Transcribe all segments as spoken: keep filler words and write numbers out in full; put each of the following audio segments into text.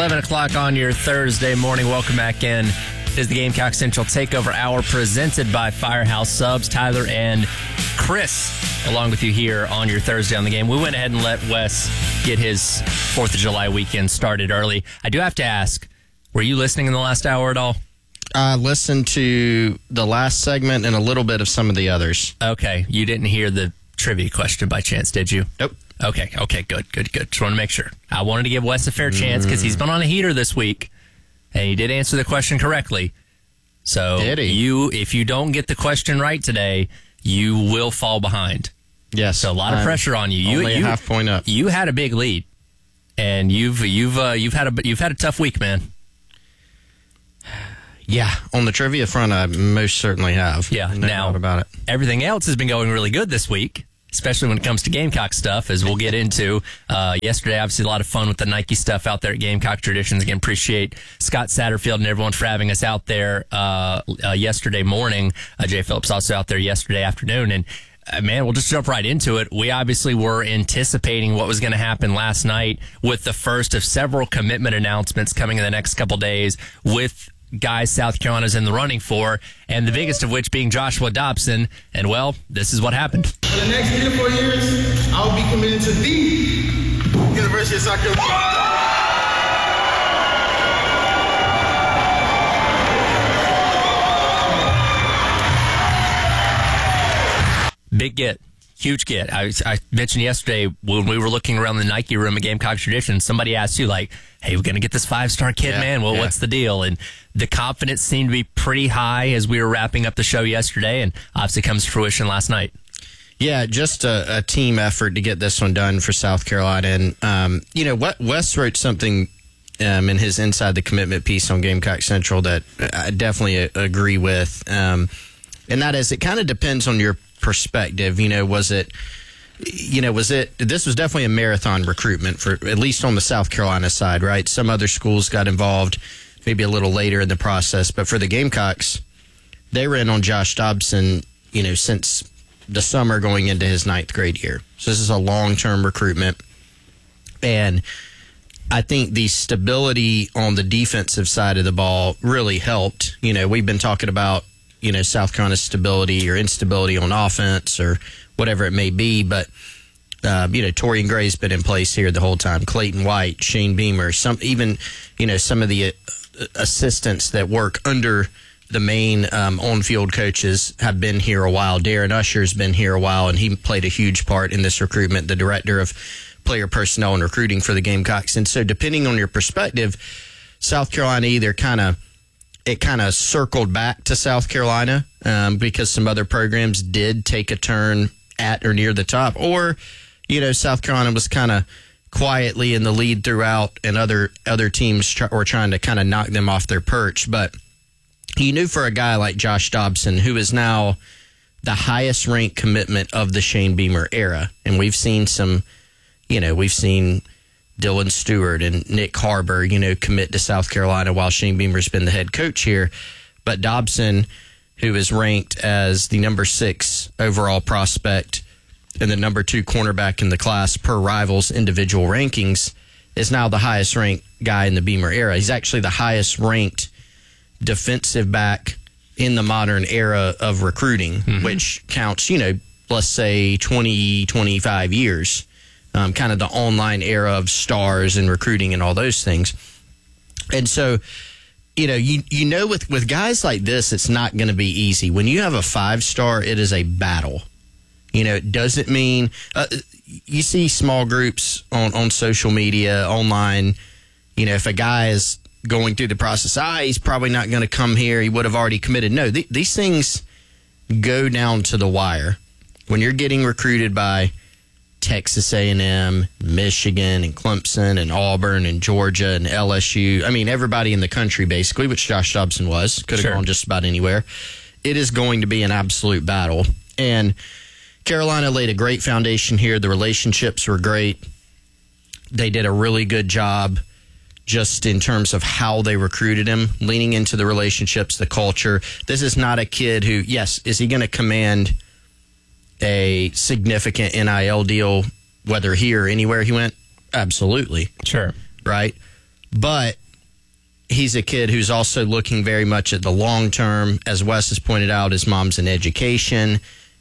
eleven o'clock on your Thursday morning. Welcome back in. It is the Gamecock Central Takeover Hour presented by Firehouse Subs. Tyler and Chris along with you here on your Thursday on the game. We went ahead and let Wes get his fourth of July weekend started early. I do have to ask, were you listening in the last hour at all? I listened to the last segment and a little bit of some of the others. Okay. You didn't hear the trivia question by chance, did you? Nope. Okay. Okay. Good. Good. Good. Just want to make sure. I wanted to give Wes a fair chance because he's been on a heater this week, and he did answer the question correctly. So Did he? you, if you don't get the question right today, you will fall behind. Yes. So a lot of I'm pressure on you. You, only a you half point up. You had a big lead, and you've you've uh, you've had a you've had a tough week, man. Yeah, on the trivia front, I most certainly have. Yeah. No now doubt about it. Everything else has been going really good this week, especially when it comes to Gamecock stuff, as we'll get into. Uh, yesterday, obviously, a lot of fun with the Nike stuff out there at Gamecock Traditions. Again, appreciate Scott Satterfield and everyone for having us out there uh, uh, yesterday morning. Uh, Jay Phillips also out there yesterday afternoon. And, uh, man, we'll just jump right into it. We obviously were anticipating what was going to happen last night with the first of several commitment announcements coming in the next couple days with guys South Carolina's in the running for, and the biggest of which being Joshua Dobson. And, well, this is what happened. For the next three to four years, I will be committed to the University of South Carolina. Big get. Huge get. I, I mentioned yesterday when we were looking around the Nike room at Gamecock Tradition, somebody asked you, like, hey, we're going to get this five-star kid, yeah, man. Well, yeah. what's the deal? And the confidence seemed to be pretty high as we were wrapping up the show yesterday, and obviously comes to fruition last night. Yeah, just a, a team effort to get this one done for South Carolina. And, um, you know, Wes wrote something um, in his Inside the Commitment piece on Gamecock Central that I definitely agree with. Um, and that is, it kind of depends on your perspective. You know, was it, you know, was it, this was definitely a marathon recruitment for, at least on the South Carolina side, right? Some other schools got involved maybe a little later in the process, but for the Gamecocks, they were in on Josh Dobson, you know, since the summer going into his ninth grade year. So this is a long-term recruitment. And I think the stability on the defensive side of the ball really helped. You know, we've been talking about, you know, South Carolina's stability or instability on offense or whatever it may be. But, uh, you know, Torian Gray's been in place here the whole time. Clayton White, Shane Beamer, some even, you know, some of the uh, assistants that work under the main um, on-field coaches have been here a while. Darren Usher's been here a while, and he played a huge part in this recruitment, the director of player personnel and recruiting for the Gamecocks. And so depending on your perspective, South Carolina either kind of it kind of circled back to South Carolina um, because some other programs did take a turn at or near the top, or, you know, South Carolina was kind of quietly in the lead throughout, and other other teams try, were trying to kind of knock them off their perch. But you knew for a guy like Josh Dobson, who is now the highest ranked commitment of the Shane Beamer era, and we've seen some, you know, we've seen Dylan Stewart and Nick Harbor, you know, commit to South Carolina while Shane Beamer's been the head coach here. But Dobson, who is ranked as the number six overall prospect and the number two cornerback in the class per Rivals individual rankings, is now the highest ranked guy in the Beamer era. He's actually the highest ranked defensive back in the modern era of recruiting, mm-hmm. which counts, you know, let's say twenty, twenty-five years. Um, kind of the online era of stars and recruiting and all those things. And so, you know, you you know with, with guys like this, it's not going to be easy. When you have a five-star, it is a battle. You know, it doesn't mean uh, you see small groups on, on social media, online. You know, if a guy is going through the process, ah, he's probably not going to come here. He would have already committed. No, th- these things go down to the wire. When you're getting recruited by Texas A and M, Michigan, and Clemson, and Auburn, and Georgia, and L S U. I mean, everybody in the country, basically, which Josh Dobson was. Could have Sure. gone just about anywhere. It is going to be an absolute battle. And Carolina laid a great foundation here. The relationships were great. They did a really good job just in terms of how they recruited him, leaning into the relationships, the culture. This is not a kid who, yes, is he going to command a significant N I L deal, whether here or anywhere he went? Absolutely. Sure. Right? but he's a kid who's also looking very much at the long term. As Wes has pointed out, his mom's in education.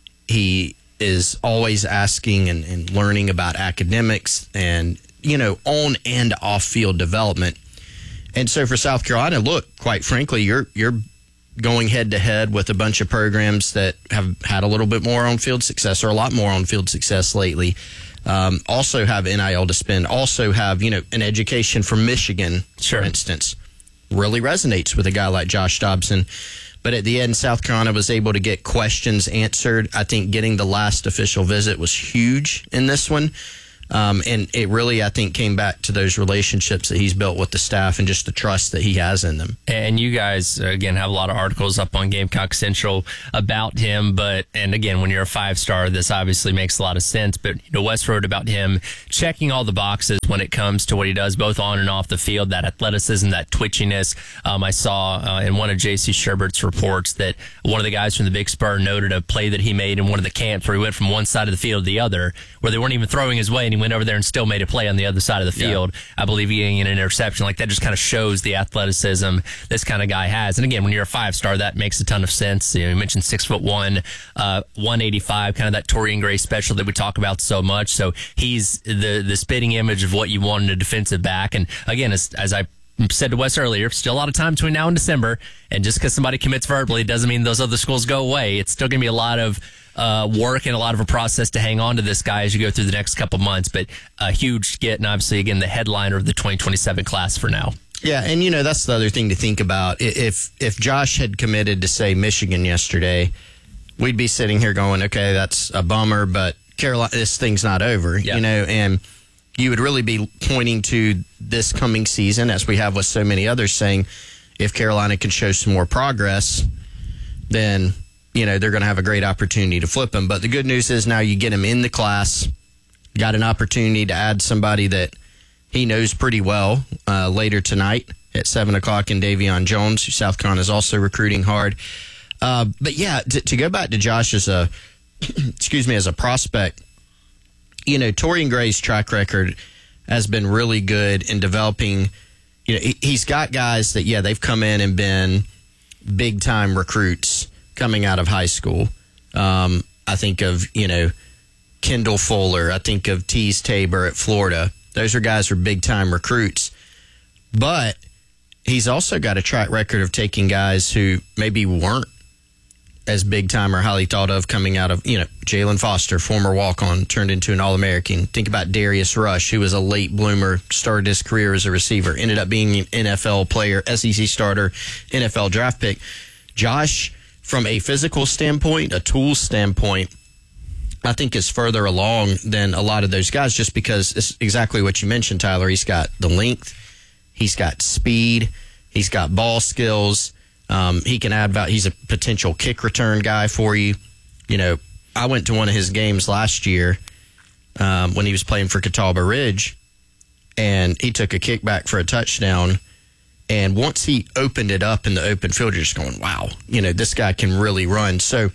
He is always asking and, and learning about academics and, you know, on and off field development. And so for South Carolina, look, quite frankly, you're you're going head to head with a bunch of programs that have had a little bit more on field success or a lot more on field success lately. Um, also have N I L to spend. Also have, you know, an education from Michigan, sure. for instance, really resonates with a guy like Josh Dobson. But at the end, South Carolina was able to get questions answered. I think getting the last official visit was huge in this one. Um, and it really, I think, came back to those relationships that he's built with the staff and just the trust that he has in them. And you guys, again, have a lot of articles up on Gamecock Central about him. But, and again, when you're a five-star, this obviously makes a lot of sense. But, you know, Wes wrote about him checking all the boxes when it comes to what he does, both on and off the field, that athleticism, that twitchiness. Um, I saw uh, in one of J C Sherbert's reports that one of the guys from the Big Spur noted a play that he made in one of the camps where he went from one side of the field to the other, where they weren't even throwing his way, and he went over there and still made a play on the other side of the field. Yeah. I believe getting an interception like that just kind of shows the athleticism this kind of guy has. And again, when you're a five star, that makes a ton of sense. You know, you mentioned six foot one, uh, one eighty-five, kind of that Torian Gray special that we talk about so much. So he's the the spitting image of what you want in a defensive back. And again, as, as I said to Wes earlier, still a lot of time between now and December. And just because somebody commits verbally doesn't mean those other schools go away. It's still going to be a lot of uh, work and a lot of a process to hang on to this guy as you go through the next couple months. But a huge get, and obviously, again, the headliner of the twenty twenty-seven class for now. Yeah, and, you know, that's the other thing to think about. If if Josh had committed to, say, Michigan yesterday, we'd be sitting here going, okay, that's a bummer, but Carolina, this thing's not over, yeah. you know, and you would really be pointing to this coming season, as we have with so many others, saying if Carolina can show some more progress, then, you know, they're going to have a great opportunity to flip him. But the good news is now you get him in the class, got an opportunity to add somebody that he knows pretty well uh, later tonight at seven o'clock in Davion Jones, who South Carolina is also recruiting hard. Uh, but, yeah, to, to go back to Josh as a, excuse me, as a prospect, you know, Torian Gray's track record has been really good in developing. You know, he, he's got guys that, yeah, they've come in and been big-time recruits coming out of high school. Um, I think of, you know, Kendall Fuller. I think of Tease Tabor at Florida. Those are guys who are big-time recruits. But he's also got a track record of taking guys who maybe weren't as big time or highly thought of coming out of, you know, Jalen Foster, former walk-on, turned into an All-American. Think about Darius Rush, who was a late bloomer, started his career as a receiver, ended up being an N F L player, S E C starter, N F L draft pick. Josh, from a physical standpoint, a tools standpoint, I think is further along than a lot of those guys, just because it's exactly what you mentioned, Tyler. He's got the length, he's got speed, he's got ball skills. Um, he can add value. He's a potential kick return guy for you. You know, I went to one of his games last year um, when he was playing for Catawba Ridge, and he took a kickback for a touchdown. And once he opened it up in the open field, you're just going, wow, you know, this guy can really run. So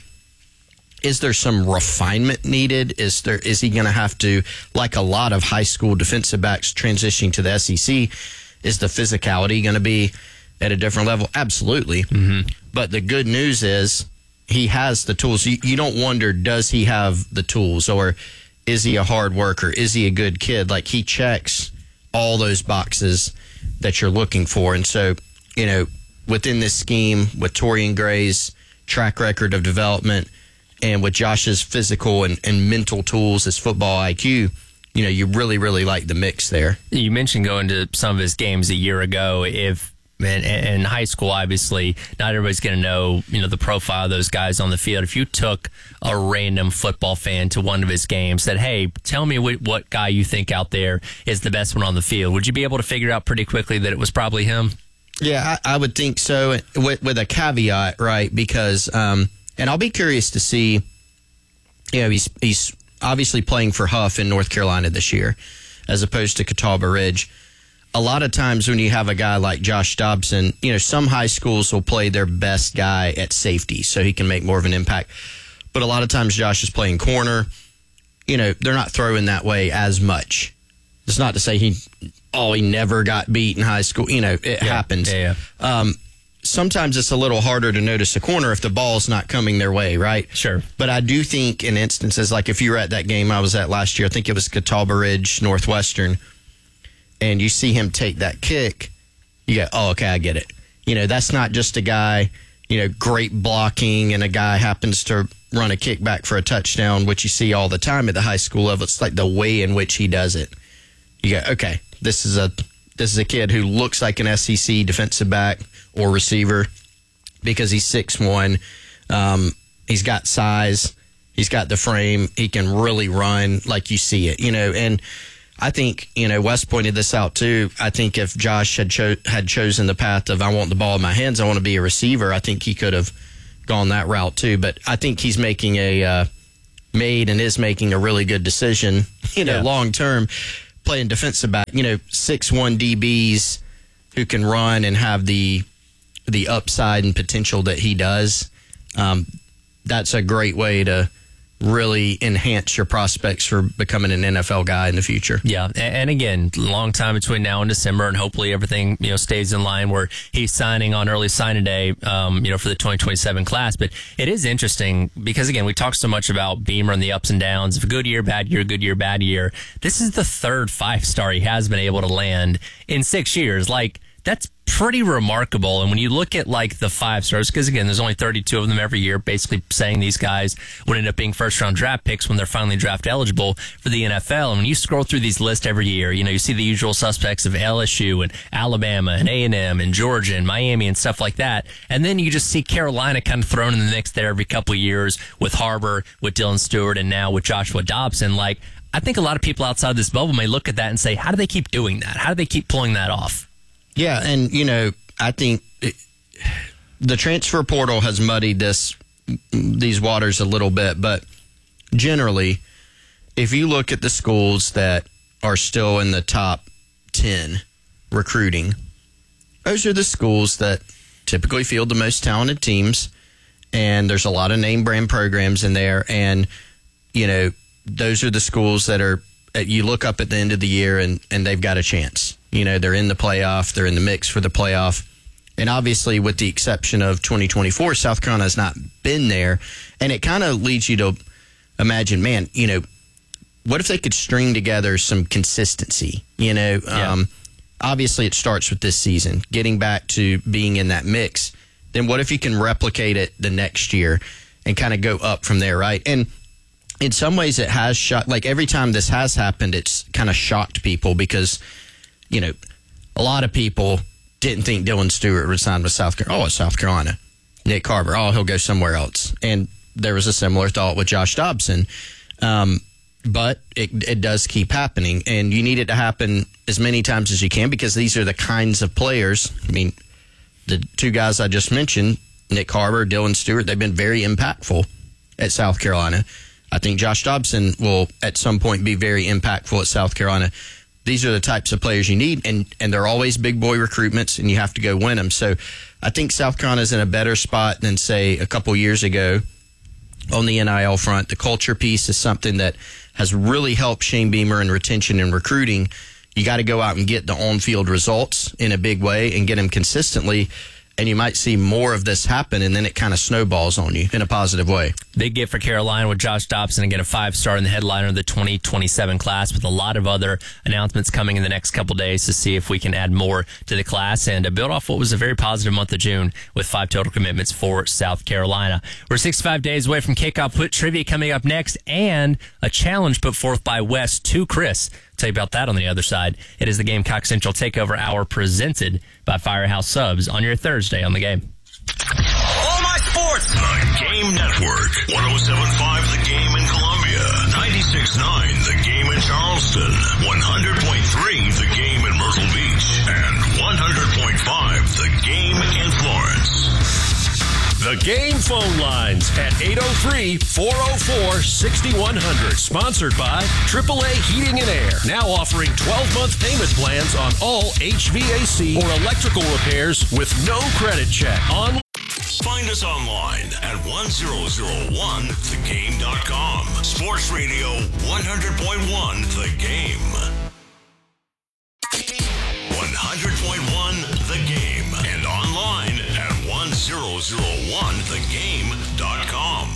is there some refinement needed? Is there, is he going to have to, like a lot of high school defensive backs transitioning to the S E C, is the physicality going to be at a different level? Absolutely. Mm-hmm. But the good news is he has the tools. You, you don't wonder, does he have the tools, or is he a hard worker? Is he a good kid? Like, he checks all those boxes that you're looking for. And so, you know, within this scheme, with Torian Gray's track record of development and with Josh's physical and, and mental tools, his football I Q, you know, you really, really like the mix there. You mentioned going to some of his games a year ago. If And in high school, obviously, not everybody's going to know, you know, the profile of those guys on the field. If you took a random football fan to one of his games, said, hey, tell me what, what guy you think out there is the best one on the field, would you be able to figure out pretty quickly that it was probably him? Yeah, I, I would think so, with, with a caveat, right? Because, um, and I'll be curious to see, you know, he's, he's obviously playing for Huff in North Carolina this year, as opposed to Catawba Ridge. A lot of times when you have a guy like Josh Dobson, you know, some high schools will play their best guy at safety so he can make more of an impact. But a lot of times Josh is playing corner. You know, they're not throwing that way as much. It's not to say he, oh, he never got beat in high school. You know, it Yeah, happens. yeah, yeah. Um, sometimes it's a little harder to notice a corner if the ball's not coming their way, right? Sure. But I do think in instances, like if you were at that game I was at last year, I think it was Catawba Ridge Northwestern, and you see him take that kick, you go, oh, okay, I get it. You know, that's not just a guy, you know, great blocking and a guy happens to run a kickback for a touchdown, which you see all the time at the high school level. It's like the way in which he does it. You go, okay, this is a this is a kid who looks like an S E C defensive back or receiver because he's six one. Um, he's got size. He's got the frame. He can really run like you see it, you know. And I think, you know, Wes pointed this out too. I think if Josh had cho- had chosen the path of I want the ball in my hands, I want to be a receiver, I think he could have gone that route too. But I think he's making a uh, made and is making a really good decision, you know, Yeah. long term. Playing defensive back, you know, six one D Bs who can run and have the the upside and potential that he does. Um, that's a great way to really enhance your prospects for becoming an N F L guy in the future. Yeah, and, and again, long time between now and December, and hopefully everything you know stays in line where he's signing on early signing day, um, you know, for the twenty twenty-seven class. But it is interesting because again, we talk so much about Beamer and the ups and downs of a good year, bad year, good year, bad year. This is the third five star he has been able to land in six years. Like that's pretty remarkable. And when you look at like the five stars, because again, there's only thirty-two of them every year, basically saying these guys would end up being first round draft picks when they're finally draft eligible for the N F L. And when you scroll through these lists every year, you know, you see the usual suspects of L S U and Alabama and A and M and Georgia and Miami and stuff like that. And then you just see Carolina kind of thrown in the mix there every couple of years with Harbor, with Dylan Stewart, and now with Joshua Dobson. Like, I think a lot of people outside this bubble may look at that and say, how do they keep doing that? How do they keep pulling that off? Yeah, and, you know, I think it, the transfer portal has muddied this these waters a little bit, but generally, if you look at the schools that are still in the top ten recruiting, those are the schools that typically field the most talented teams, and there's a lot of name brand programs in there, and, you know, those are the schools that are, you look up at the end of the year and, and they've got a chance. You know, they're in the playoff. They're in the mix for the playoff. And obviously, with the exception of twenty twenty-four, South Carolina has not been there. And it kind of leads you to imagine, man, you know, what if they could string together some consistency? You know, Yeah. um, obviously it starts with this season, getting back to being in that mix. Then what if you can replicate it the next year and kind of go up from there, right? And in some ways, it has shocked. Like every time this has happened, it's kind of shocked people because, you know, a lot of people didn't think Dylan Stewart would sign with South Carolina. Oh, it's South Carolina. Nick Carver. Oh, he'll go somewhere else. And there was a similar thought with Josh Dobson. Um, but it, it does keep happening. And you need it to happen as many times as you can because these are the kinds of players. I mean, the two guys I just mentioned, Nick Carver, Dylan Stewart, they've been very impactful at South Carolina. I think Josh Dobson will at some point be very impactful at South Carolina. These are the types of players you need, and, and they're always big boy recruitments, and you have to go win them. So I think South Carolina's in a better spot than, say, a couple years ago on the N I L front. The culture piece is something that has really helped Shane Beamer in retention and recruiting. You got to go out and get the on-field results in a big way and get them consistently, and you might see more of this happen, and then it kind of snowballs on you in a positive way. Big get for Carolina with Josh Dobson, again, a five-star in the headliner of the twenty twenty-seven class with a lot of other announcements coming in the next couple days to see if we can add more to the class and to build off what was a very positive month of June with five total commitments for South Carolina. We're sixty-five days away from kickoff. Put trivia coming up next and a challenge put forth by Wes to Chris. Tell you about that on the other side. It is the Gamecock Central Takeover Hour presented by Firehouse Subs on your Thursday on the Game. All my sports. The Game Network. one oh seven point five The Game in Columbia. ninety-six point nine The Game in Charleston. one hundred point three The Game in Myrtle Beach. And one hundred point five The Game in Florence. The Game phone lines at eight oh three, four oh four, six one hundred. Sponsored by triple A Heating and Air. Now offering twelve-month payment plans on all H V A C or electrical repairs with no credit check. On Find us online at ten oh one the game dot com. Sports Radio one hundred point one The Game. zero zero one the game dot com.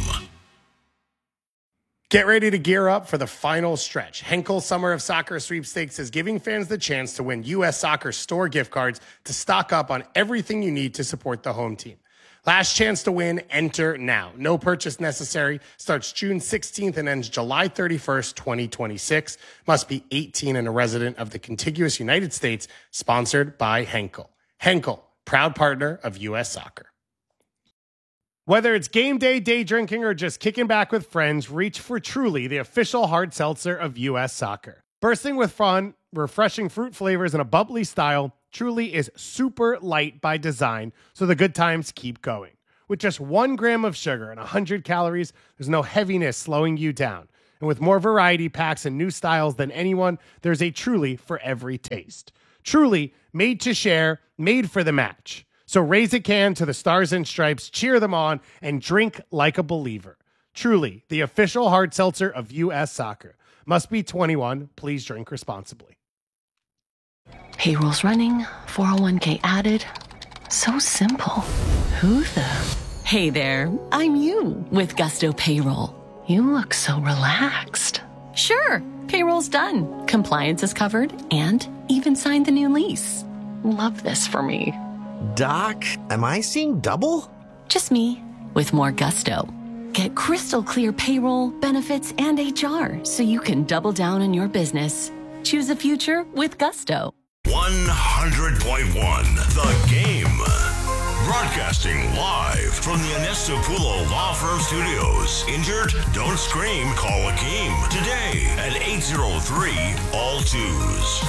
Get ready to gear up for the final stretch. Henkel Summer of Soccer Sweepstakes is giving fans the chance to win U S Soccer store gift cards to stock up on everything you need to support the home team. Last chance to win, enter now. No purchase necessary. Starts June sixteenth and ends July thirty-first, twenty twenty-six. Must be eighteen and a resident of the contiguous United States. Sponsored by Henkel. Henkel, proud partner of U S Soccer. Whether it's game day, day drinking, or just kicking back with friends, reach for Truly, the official hard seltzer of U S Soccer. Bursting with fun, refreshing fruit flavors, and a bubbly style, Truly is super light by design, so the good times keep going. With just one gram of sugar and one hundred calories, there's no heaviness slowing you down. And with more variety packs and new styles than anyone, there's a Truly for every taste. Truly, made to share, made for the match. So raise a can to the Stars and Stripes, cheer them on, and drink like a believer. Truly, the official hard seltzer of U S Soccer. Must be twenty-one. Please drink responsibly. Payroll's running, four oh one k added. So simple. Who the? Hey there, I'm you with Gusto Payroll. You look so relaxed. Sure, payroll's done. Compliance is covered and even signed the new lease. Love this for me. Doc, am I seeing double? Just me, with more gusto. Get crystal clear payroll, benefits, and H R so you can double down on your business. Choose a future with Gusto. one hundred point one The Game. Broadcasting live from the Anestopulo Law Firm Studios. Injured? Don't scream. Call Akeem today at eight zero three all twos.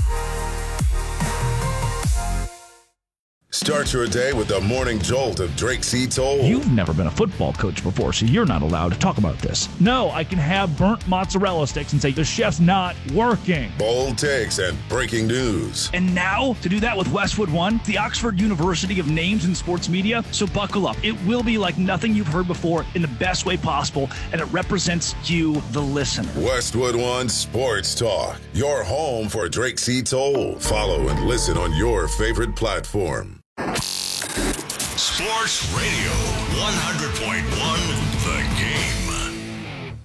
Start your day with the morning jolt of Drake C. Toll. You've never been a football coach before, so you're not allowed to talk about this. No, I can have burnt mozzarella sticks and say the chef's not working. Bold takes and breaking news. And now, to do that with Westwood One, the Oxford University of names in sports media, so buckle up. It will be like nothing you've heard before in the best way possible, and it represents you, the listener. Westwood One Sports Talk, your home for Drake C. Toll. Follow and listen on your favorite platform. Sports Radio one hundred point one The Game.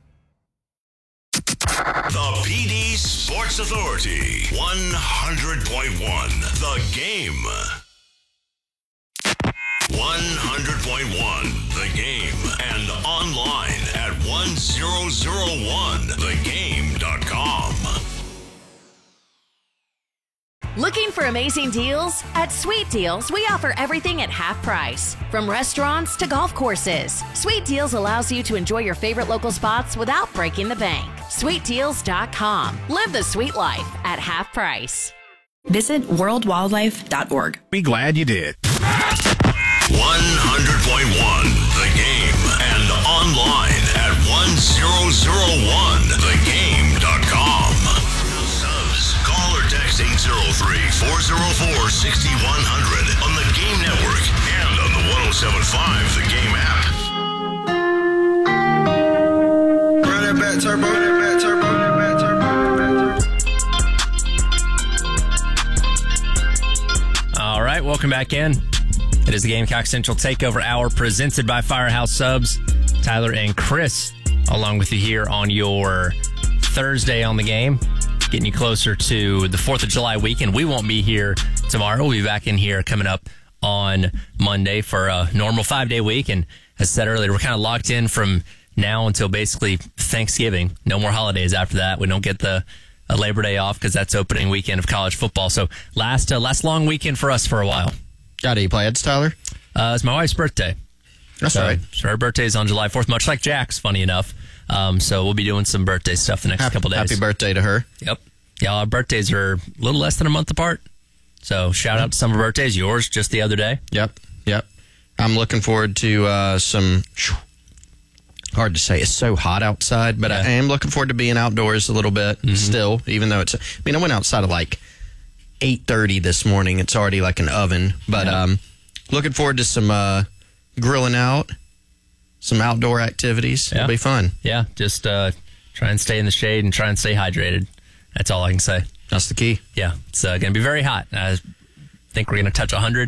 The P D Sports Authority one hundred point one The Game. one hundred point one The Game and online at one thousand one the game dot com. Looking for amazing deals? At Sweet Deals, we offer everything at half price. From restaurants to golf courses, Sweet Deals allows you to enjoy your favorite local spots without breaking the bank. sweet deals dot com. Live the sweet life at half price. Visit world wildlife dot org. Be glad you did. one hundred point one The Game and online at one thousand one the game dot com. Call or text eight zero three, four zero four, six one zero zero on the Game Network and on the one oh seven point five The Game app. Run that back, turbo, that back, turbo, that back, turbo, that back, turbo. All right, welcome back in. It is the Gamecock Central Takeover Hour presented by Firehouse Subs. Tyler and Chris along with you here on your Thursday on the Game, getting you closer to the fourth of July weekend. We won't be here tomorrow. We'll be back in here coming up on Monday for a normal five-day week. And as I said earlier, we're kind of locked in from now until basically Thanksgiving. No more holidays after that. We don't get the uh, Labor Day off because that's opening weekend of college football. So last uh, last long weekend for us for a while. Got any plans, Tyler? Uh, it's my wife's birthday. That's so, right. So her birthday is on July fourth, much like Jack's, funny enough. Um, so we'll be doing some birthday stuff the next happy, couple days. Happy birthday to her. Yep. Yeah, our birthdays are a little less than a month apart. So shout out to some of our birthdays. Yours just the other day. Yep. Yep. I'm looking forward to uh, some... Hard to say. It's so hot outside, but yeah. I am looking forward to being outdoors a little bit mm-hmm. still, even though it's... I mean, I went outside at like eight thirty this morning. It's already like an oven. But yeah. um, looking forward to some uh, grilling out, some outdoor activities. Yeah. It'll be fun. Yeah, just uh, try and stay in the shade and try and stay hydrated. That's all I can say. That's the key. Yeah, it's uh, going to be very hot. I think we're going to touch one hundred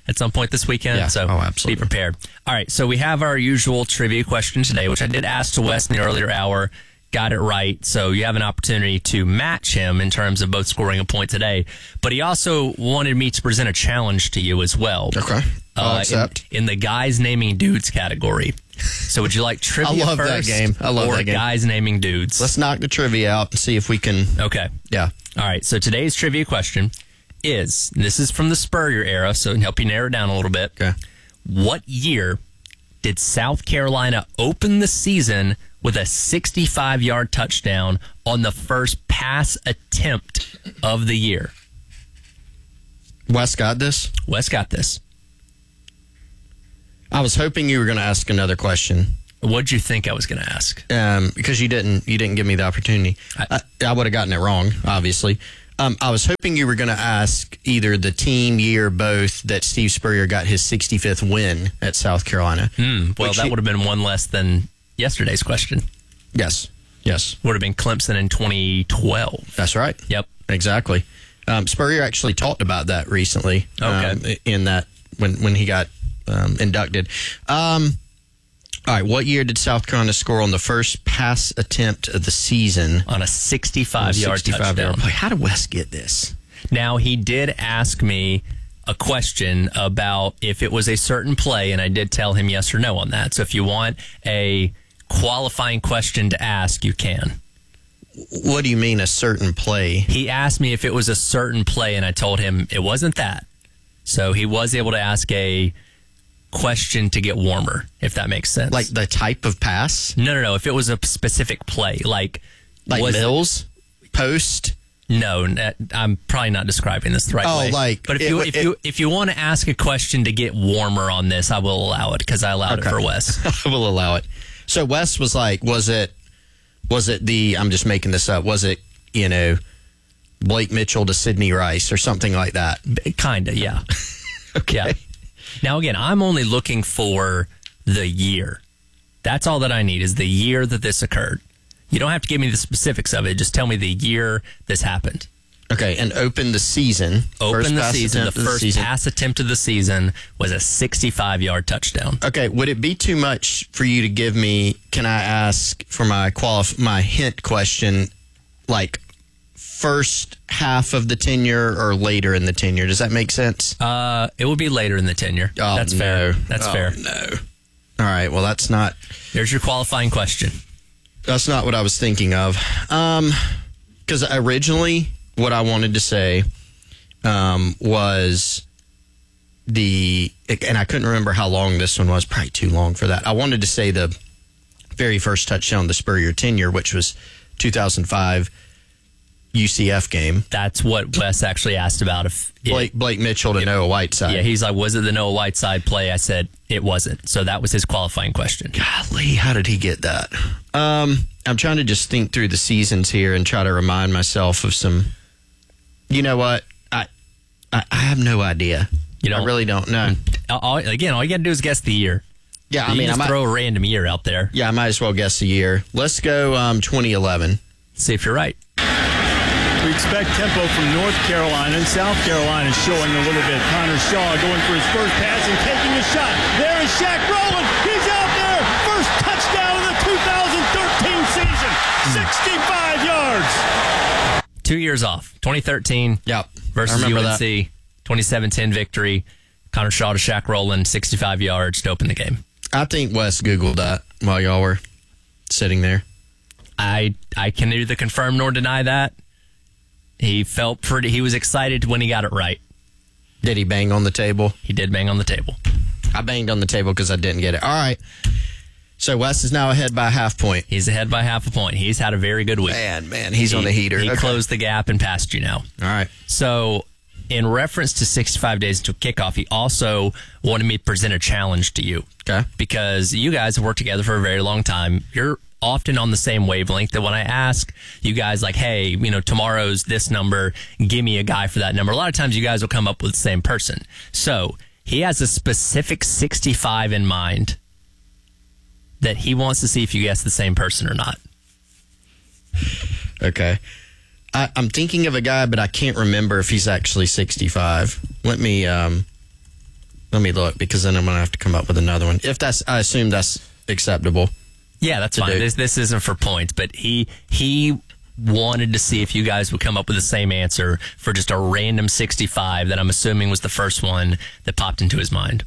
at some point this weekend. Yeah. So oh, absolutely. be prepared. All right. So we have our usual trivia question today, which I did ask to Wes in the earlier hour. Got it right. So you have an opportunity to match him in terms of both scoring a point today. But he also wanted me to present a challenge to you as well. Okay. I'll uh, accept. In, in the guys naming dudes category. So would you like trivia I love first? that game. I love or that game. guys naming dudes? Let's knock the trivia out and see if we can. Okay. Yeah. All right. So today's trivia question is, this is from the Spurrier era, so it'll help you narrow it down a little bit. Okay. What year did South Carolina open the season with a sixty-five-yard touchdown on the first pass attempt of the year? Wes got this? Wes got this. I was hoping you were going to ask another question. What'd you think I was going to ask? Um, because you didn't you didn't give me the opportunity. I, I, I would have gotten it wrong, obviously. Um, I was hoping you were going to ask either the team, year, both, that Steve Spurrier got his sixty-fifth win at South Carolina. Hmm. Well, Which that he- would have been one less than yesterday's question. Yes. Yes. Would have been Clemson in twenty twelve. That's right. Yep. Exactly. Um, Spurrier actually talked about that recently. Okay. Um, in that when when he got um, inducted. Um, all right. What year did South Carolina score on the first pass attempt of the season On a sixty-five-yard sixty-five touchdown. Boy, how did Wes get this? Now, he did ask me a question about if it was a certain play, and I did tell him yes or no on that. So if you want a qualifying question to ask, you can. What do you mean a certain play? He asked me if it was a certain play, and I told him it wasn't that. So he was able to ask a question to get warmer, if that makes sense. Like the type of pass? No, no, no. If it was a specific play, like Like was Mills? Post? No, n- I'm probably not describing this the right Oh, way. like, but if it- you it- if you if you want to ask a question to get warmer on this, I will allow it because I allowed Okay. it for Wes. I will allow it. So Wes was like, was it, was it the, I'm just making this up, was it, you know, Blake Mitchell to Sidney Rice or something like that? Kinda, yeah. Okay. Yeah. Now again, I'm only looking for the year. That's all that I need is the year that this occurred. You don't have to give me the specifics of it. Just tell me the year this happened. Okay, and open the season. Open First the pass season. The attempt of first season. pass attempt of the season was a sixty-five-yard touchdown. Okay, would it be too much for you to give me, can I ask for my qualif- my hint question, like first half of the tenure or later in the tenure? Does that make sense? Uh, it would be later in the tenure. Oh, That's no. fair. That's Oh, fair. no. All right, well, that's not... There's your qualifying question. That's not what I was thinking of. Um, because originally what I wanted to say um, was the, and I couldn't remember how long this one was, probably too long for that. I wanted to say the very first touchdown of the Spurrier tenure, which was two thousand five U C F game. That's what Wes actually asked about. If it, Blake, Blake Mitchell to Noah Whiteside. Yeah, he's like, was it the Noah Whiteside play? I said it wasn't. So that was his qualifying question. Golly, how did he get that? Um, I'm trying to just think through the seasons here and try to remind myself of some. You know what? I I, I have no idea. You don't, I really don't know. All, again, all you got to do is guess the year. Yeah, you I mean, just I might, throw a random year out there. Yeah, I might as well guess a year. Let's go um, twenty eleven. See if you're right. We expect tempo from North Carolina, and South Carolina is showing a little bit. Connor Shaw going for his first pass and taking a shot. There is Shaq Rowland. He's out there. First touchdown of the two thousand thirteen season. sixty-five yards. Two years off. twenty thirteen Yep. versus I remember U N C. that. twenty-seven ten victory. Connor Shaw to Shaq Rowland, sixty-five yards to open the game. I think Wes Googled that while y'all were sitting there. I I can neither confirm nor deny that. He felt pretty, he was excited when he got it right. Did he bang on the table? He did bang on the table. I banged on the table because I didn't get it. All right. So Wes is now ahead by a half point. He's ahead by half a point. He's had a very good week. Man, man, he's he, on the heater. He Okay. closed the gap and passed you now. All right. So, in reference to sixty-five days to kickoff, he also wanted me to present a challenge to you. Okay. Because you guys have worked together for a very long time. You're often on the same wavelength that when I ask you guys, like, hey, you know, tomorrow's this number, give me a guy for that number. A lot of times you guys will come up with the same person. So, he has a specific sixty-five in mind that he wants to see if you guess the same person or not. Okay. I, I'm thinking of a guy, but I can't remember if he's actually sixty-five. Let me um, Let me look, because then I'm going to have to come up with another one. If that's, I assume that's acceptable. Yeah, that's fine. This, this isn't for points, but he he wanted to see if you guys would come up with the same answer for just a random sixty-five that I'm assuming was the first one that popped into his mind.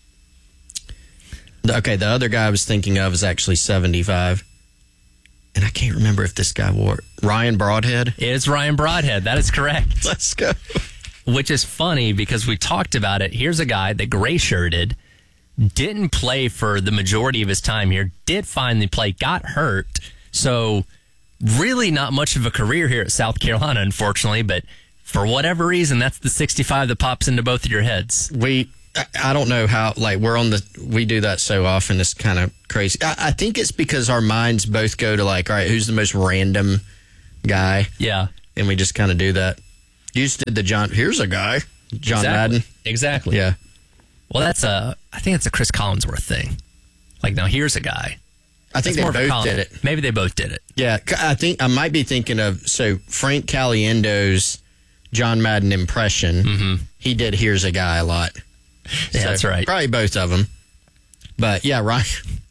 Okay, the other guy I was thinking of is actually seventy-five. And I can't remember if this guy wore it. Ryan Broadhead? It is Ryan Broadhead. That is correct. Let's go. Which is funny because we talked about it. Here's a guy that gray-shirted, didn't play for the majority of his time here, did finally play, got hurt. So really not much of a career here at South Carolina, unfortunately. But for whatever reason, that's the sixty-five that pops into both of your heads. We... I don't know how, like, we're on the, we do that so often. It's kind of crazy. I, I think it's because our minds both go to, like, all right, who's the most random guy? Yeah. And we just kind of do that. You just did the John, here's a guy, John exactly. Madden. Exactly. Yeah. Well, that's a, I think it's a Chris Collinsworth thing. Like, now here's a guy. I think That's they both did it. Maybe they both did it. Yeah. I think, I might be thinking of, so Frank Caliendo's John Madden impression. Mm-hmm. He did here's a guy a lot. Yeah, So, that's right. Probably both of them. But yeah, Ryan.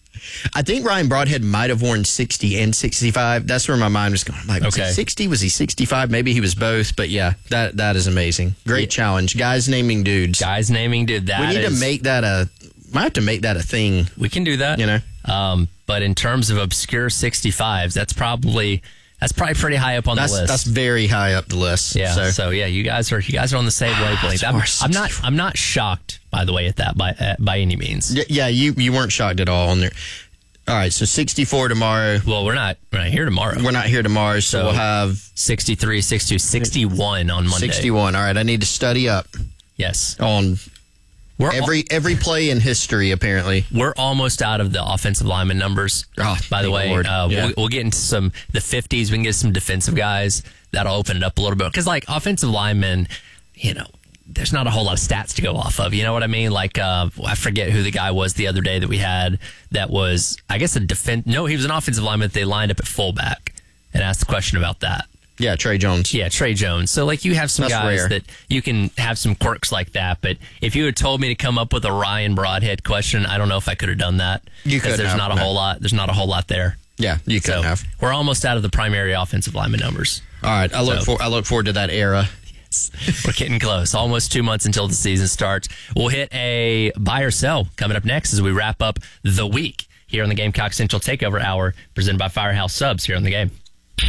I think Ryan Broadhead might have worn sixty and sixty-five. That's where my mind was going. I'm like, was Okay. he sixty? Was he sixty-five? Maybe he was both. But yeah, that that is amazing. Great Yeah. challenge. Guys naming dudes. Guys naming dude. That we need is- to make that a. Might have to make that a thing. We can do that. You know. Um, but in terms of obscure sixty-fives, that's probably that's probably pretty high up on That's the list. that's very high up the list. Yeah. So, So, yeah, you guys are you guys are on the same wavelength. I'm, I'm not I'm not shocked, by the way, at that by uh, by any means. Y- yeah, you you weren't shocked at all on there. All right, so sixty-four tomorrow. Well, we're not we're not here tomorrow. We're not here tomorrow, so, So, we'll have sixty-three, sixty-two, sixty-one on Monday. sixty-one. All right, I need to study up Yes. on We're every every play in history. Apparently, We're almost out of the offensive lineman numbers. Oh, by the thank way, Lord. uh, Yeah. we'll, we'll get into some the fifties. We can get some defensive guys. That'll open it up a little bit because, like, offensive linemen, you know, there's not a whole lot of stats to go off of. You know what I mean? Like, uh, I forget who the guy was the other day that we had that was, I guess, a defense. No, he was an offensive lineman that they lined up at fullback and asked the question about that. yeah, Trey Jones. Yeah, Trey Jones. So, like, you have some That's guys rare. that you can have some quirks like that. But if you had told me to come up with a Ryan Broadhead question, I don't know if I could have done that. You Because couldn't there's have, not a no. whole lot. There's not a whole lot there. Yeah, you couldn't So have. we're almost out of the primary offensive lineman numbers. All right, I look So- for I look forward to that era. We're getting close. Almost two months until the season starts. We'll hit a buy or sell coming up next as we wrap up the week here on the Gamecock Central Takeover Hour, presented by Firehouse Subs here on the game.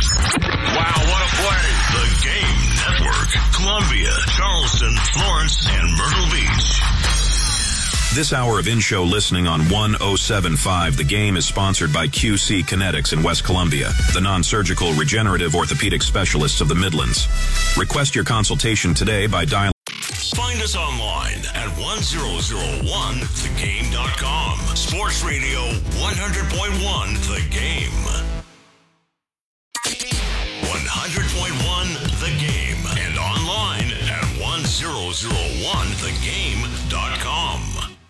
Wow, what a play. The Game Network. Columbia, Charleston, Florence, and Myrtle Beach. This hour of in-show listening on one oh seven point five The Game is sponsored by Q C Kinetics in West Columbia, the non-surgical regenerative orthopedic specialists of the Midlands. Request your consultation today by dialing. Find us online at one thousand one the game dot com. Sports Radio one hundred point one The Game. one hundred point one The Game and online at one thousand one the game dot com.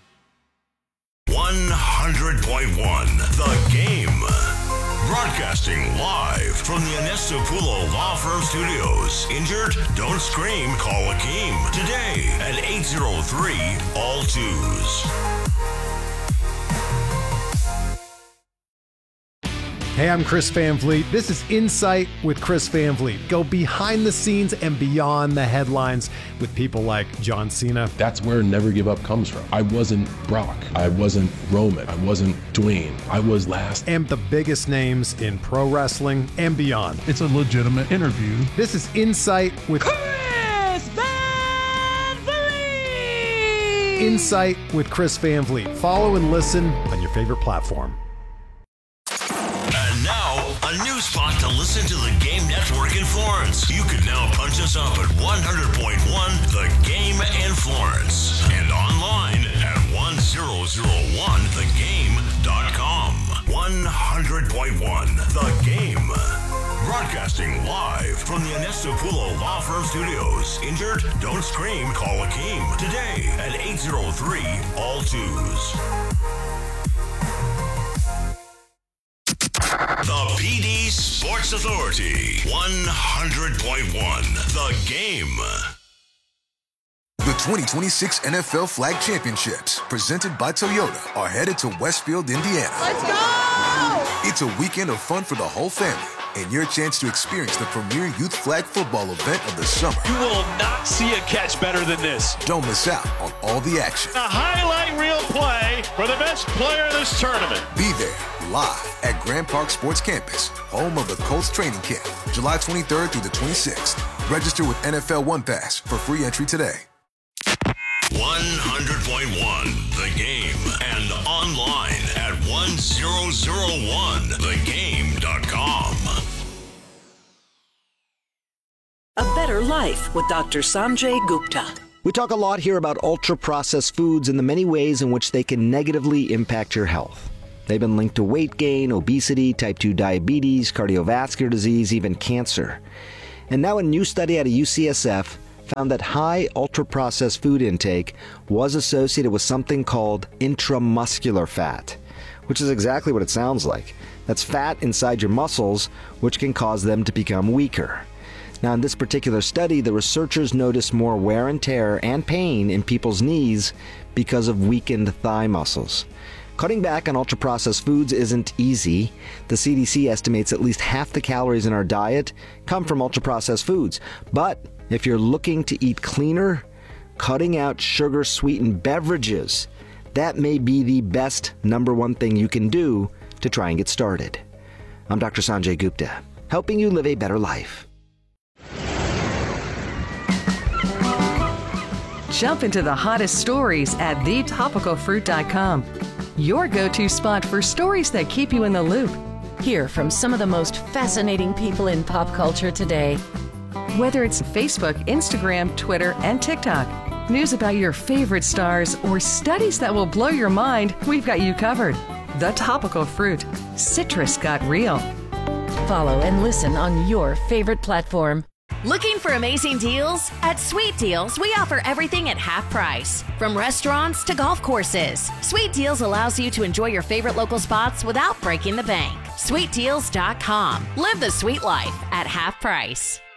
one hundred point one The Game. Broadcasting live from the Anestopulo Law Firm Studios. Injured? Don't scream. Call Akeem today at eight oh three all twos. Hey, I'm Chris Van Vliet. This is Insight with Chris Van Vliet. Go behind the scenes and beyond the headlines with people like John Cena. That's where Never Give Up comes from. I wasn't Brock. I wasn't Roman. I wasn't Dwayne. I was last. And the biggest names in pro wrestling and beyond. It's a legitimate interview. This is Insight with Chris Van Vliet! Insight with Chris Van Vliet. Follow and listen on your favorite platform. And now, a new spot to listen to the Game Network in Florence. You can now punch us up at one hundred point one The Game in Florence. And online at one thousand one the game dot com. one hundred point one The Game. Broadcasting live from the Anestopulo Law Firm Studios. Injured? Don't scream. Call Akeem today at eight oh three all twos. The P D Sports Authority, one hundred point one The Game. The twenty twenty-six N F L Flag Championships, presented by Toyota, are headed to Westfield, Indiana. Let's go! It's a weekend of fun for the whole family and your chance to experience the premier youth flag football event of the summer. You will not see a catch better than this. Don't miss out on all the action. A highlight reel play for the best player in this tournament. Be there live at Grand Park Sports Campus, home of the Colts training camp, July twenty-third through the twenty-sixth. Register with N F L One Pass for free entry today. one hundred point one The Game and online at one thousand one the game dot com. A better life with Doctor Sanjay Gupta. We talk a lot here about ultra-processed foods and the many ways in which they can negatively impact your health. They've been linked to weight gain, obesity, type two diabetes, cardiovascular disease, even cancer. And now a new study out of U C S F found that high ultra-processed food intake was associated with something called intramuscular fat, which is exactly what it sounds like. That's fat inside your muscles, which can cause them to become weaker. Now, in this particular study, the researchers noticed more wear and tear and pain in people's knees because of weakened thigh muscles. Cutting back on ultra-processed foods isn't easy. The C D C estimates at least half the calories in our diet come from ultra-processed foods. But if you're looking to eat cleaner, cutting out sugar-sweetened beverages, that may be the best number one thing you can do to try and get started. I'm Doctor Sanjay Gupta, helping you live a better life. Jump into the hottest stories at the topical fruit dot com. Your go-to spot for stories that keep you in the loop. Hear from some of the most fascinating people in pop culture today. Whether it's Facebook, Instagram, Twitter, and TikTok, news about your favorite stars, or studies that will blow your mind, we've got you covered. The Topical Fruit. Citrus got real. Follow and listen on your favorite platform. Looking for amazing deals? At Sweet Deals, we offer everything at half price. From restaurants to golf courses, Sweet Deals allows you to enjoy your favorite local spots without breaking the bank. sweet deals dot com. Live the sweet life at half price.